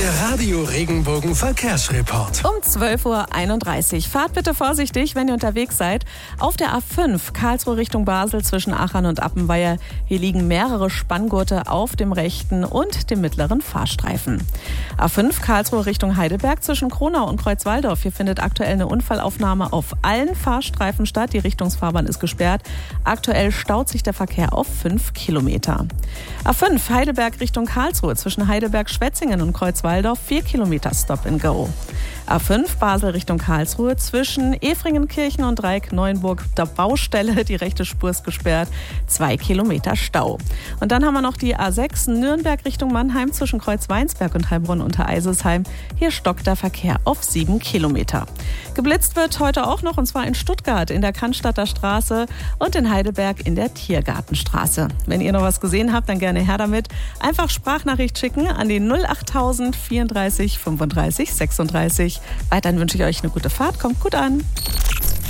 Der Radio Regenbogen Verkehrsreport. Um 12.31 Uhr. Fahrt bitte vorsichtig, wenn ihr unterwegs seid. Auf der A5 Karlsruhe Richtung Basel zwischen Achern und Appenweier. Hier liegen mehrere Spanngurte auf dem rechten und dem mittleren Fahrstreifen. A5 Karlsruhe Richtung Heidelberg zwischen Kronau und Kreuzwaldorf. Hier findet aktuell eine Unfallaufnahme auf allen Fahrstreifen statt. Die Richtungsfahrbahn ist gesperrt. Aktuell staut sich der Verkehr auf 5 Kilometer. A5 Heidelberg Richtung Karlsruhe zwischen Heidelberg-Schwetzingen und Kreuzwaldorf 4 Kilometer Stop and Go. A5 Basel Richtung Karlsruhe zwischen Efringenkirchen und Dreieck-Neuenburg der Baustelle. Die rechte Spur ist gesperrt. 2 Kilometer Stau. Und dann haben wir noch die A6 Nürnberg Richtung Mannheim zwischen Kreuzweinsberg und Heilbronn unter Eiselsheim. Hier stockt der Verkehr auf 7 Kilometer. Geblitzt wird heute auch noch, und zwar in Stuttgart in der Cannstatter Straße und in Heidelberg in der Tiergartenstraße. Wenn ihr noch was gesehen habt, dann gerne her damit. Einfach Sprachnachricht schicken an die 08000 34 35 36. Weiterhin wünsche ich euch eine gute Fahrt. Kommt gut an.